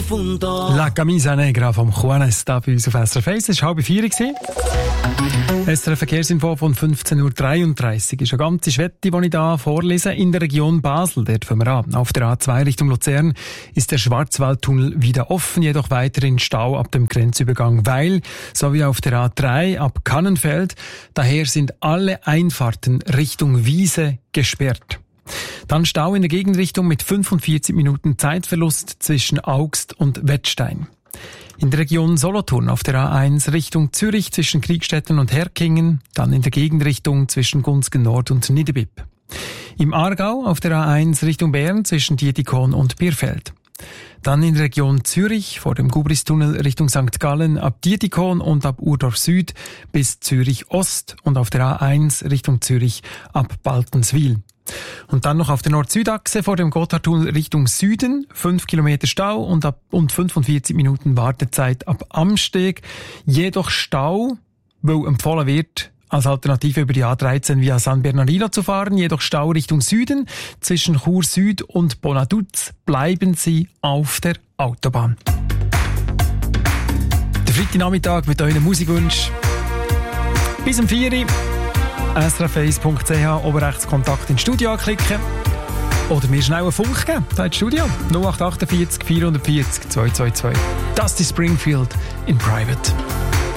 difunto. La Camisa Negra vom Juanes da bei uns auf SRF 1. Es war 3:30. SRF Verkehrsinfo von 15.33 Uhr. Ist eine ganze Schwette, die ich hier vorlese. In der Region Basel, dort fangen wir an. Auf der A2 Richtung Luzern ist der Schwarzwaldtunnel wieder offen, jedoch weiterhin Stau ab dem Grenzübergang Weil, sowie auf der A3 ab Kannenfeld. Daher sind alle Einfahrten Richtung Wiese gesperrt. Dann Stau in der Gegenrichtung mit 45 Minuten Zeitverlust zwischen Augst und Wettstein. In der Region Solothurn auf der A1 Richtung Zürich zwischen Kriegstetten und Herkingen, dann in der Gegenrichtung zwischen Gunzgen Nord und Niederbipp. Im Aargau auf der A1 Richtung Bern zwischen Dietikon und Bierfeld. Dann in der Region Zürich vor dem Gubristunnel Richtung St. Gallen ab Dietikon und ab Urdorf Süd bis Zürich Ost und auf der A1 Richtung Zürich ab Baltenswil. Und dann noch auf der Nord-Süd-Achse vor dem Gotthardtunnel Richtung Süden, 5 Kilometer Stau und 45 Minuten Wartezeit ab Amsteg. Jedoch Stau, weil empfohlen wird, als Alternative über die A13 via San Bernardino zu fahren. Jedoch Stau Richtung Süden. Zwischen Chur Süd und Bonaduz bleiben Sie auf der Autobahn. Der Freitagnachmittag mit euren Musikwünschen. Bis um 4 Uhr. srf1.ch, oben rechts Kontakt ins Studio anklicken. Oder mir schnell einen Funk geben, da ins Studio. 0848 440 222. Das ist Springfield in Private.